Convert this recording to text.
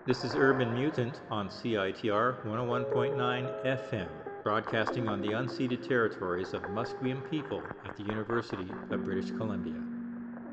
This is Urban Mutant on CITR 101.9 FM, broadcasting on the unceded territories of Musqueam people at the University of British Columbia.